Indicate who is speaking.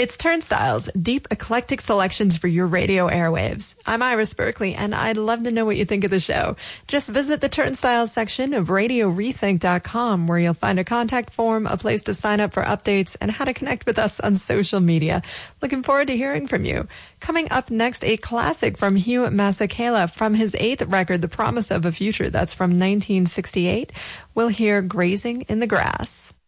Speaker 1: It's Turnstiles, deep, eclectic selections for your radio airwaves. I'm Iris Berkeley, and I'd love to know what you think of the show. Just visit the Turnstiles section of RadioRethink.com, where you'll find a contact form, a place to sign up for updates, and how to connect with us on social media. Looking forward to hearing from you. Coming up next, a classic from Hugh Masekela from his 8th record, The Promise of a Future. That's from 1968. We'll hear Grazing in the Grass.